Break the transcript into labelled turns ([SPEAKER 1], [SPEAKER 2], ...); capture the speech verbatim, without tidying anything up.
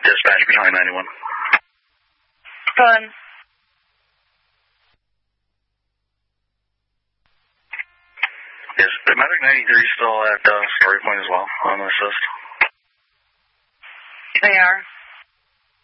[SPEAKER 1] Dispatch behind ninety-one.
[SPEAKER 2] Fun.
[SPEAKER 1] Is Medic ninety-three still at uh, Story Point as well on the assist?
[SPEAKER 2] They are.